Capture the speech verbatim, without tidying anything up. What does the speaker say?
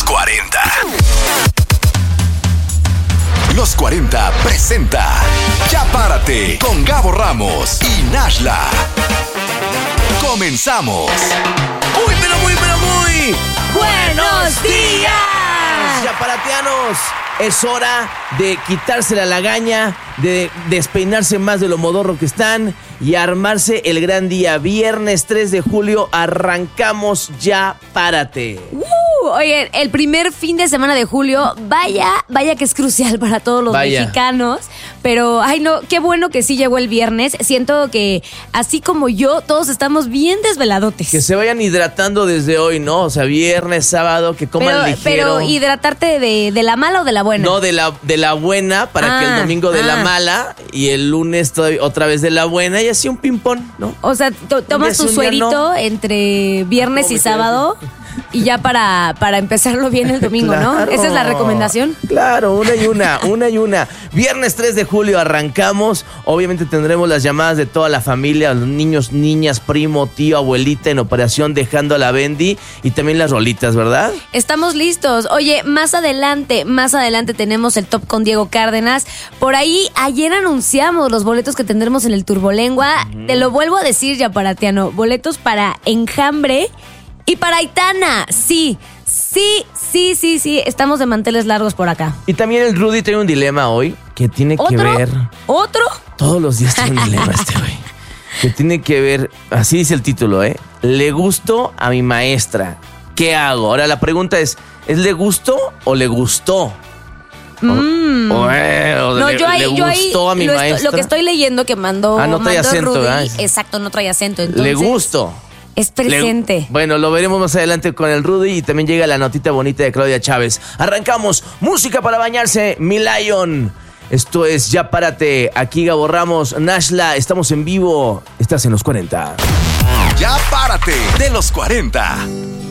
cuarenta. Los cuarenta presenta Ya Párate con Gabo Ramos y Nashla. Comenzamos. Muy, pero muy, pero muy ¡buenos días! Yaparateanos, es hora de quitarse la lagaña, de despeinarse más de lo modorro que están y armarse el gran día. Viernes tres de julio, arrancamos Ya Párate. Uh, oye, el primer fin de semana de julio, vaya, vaya que es crucial para todos los Vaya. mexicanos. Pero, ay no, qué bueno que sí llegó el viernes. Siento que, así como yo, todos estamos bien desveladotes. Que se vayan hidratando desde hoy, ¿no? O sea, viernes, sábado, que coman pero, ligero. pero hidratarte de, de la mala o de la buena. No, de la, de la buena, para Ah, que el domingo de ah. la mala y el lunes todavía otra vez de la buena y así un ping-pong, ¿no? O sea, to- tomas sí, tu un día suerito no. entre viernes ¿Cómo y me sábado y ya para, para empezarlo bien el domingo, ¿no? Claro. Esa es la recomendación. Claro, una y una, una y una. Viernes tres de julio arrancamos. Obviamente tendremos las llamadas de toda la familia, los niños, niñas, primo, tío, abuelita en operación dejando a la Bendy y también las rolitas, ¿verdad? Estamos listos. Oye, más adelante, más adelante tenemos el top con Diego Cárdenas. Por ahí, ayer anunciamos los boletos que tendremos en el Turbolengua. Uh-huh. Te lo vuelvo a decir, Yaparatiano. Boletos para Enjambre y para Aitana. Sí, sí, sí, sí, sí. Estamos de manteles largos por acá. Y también el Rudy tiene un dilema hoy que tiene que ¿Otro? ver... ¿Otro? Todos los días tiene un dilema este güey. Que tiene que ver, así dice el título, ¿eh? Le gustó a mi maestra. ¿Qué hago? Ahora la pregunta es, ¿es le gustó o le gustó? Mm. O, o, eh, o No, le, yo ahí, le yo ahí gustó a mi lo, esto- maestra. lo que estoy leyendo que mandó, Ah, no trae mandó acento, Rudy, ¿verdad? exacto, no trae acento. Entonces, Le gustó. Es presente. Le- bueno, lo veremos más adelante con el Rudy y también llega la notita bonita de Claudia Chávez. Arrancamos, música para bañarse, Mi Lion. Esto es Ya Párate, aquí Gabo Ramos, Nashla, estamos en vivo, estás en los cuarenta. Ya Párate de los cuarenta.